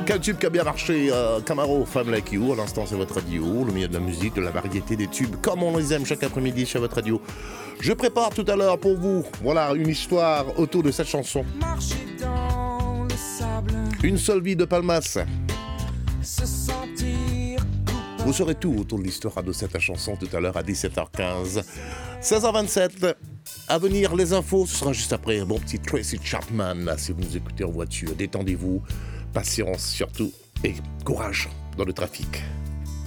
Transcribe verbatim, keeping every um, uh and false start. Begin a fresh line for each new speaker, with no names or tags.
Quel tube qui a bien marché, euh, Camaro, Femme Like You. À l'instant, c'est votre radio, le meilleur de la musique, de la variété des tubes, comme on les aime chaque après-midi sur votre radio. Je prépare tout à l'heure pour vous, voilà, une histoire autour de cette chanson.
Marcher dans le sable,
Une seule vie de Palmas.
se sentir coupable.
Vous saurez tout autour de l'histoire de cette chanson tout à l'heure à dix-sept heures quinze. seize heures vingt-sept. À venir, les infos, ce sera juste après un bon petit Tracy Chapman. Si vous nous écoutez en voiture, détendez-vous, patience surtout et courage dans le trafic.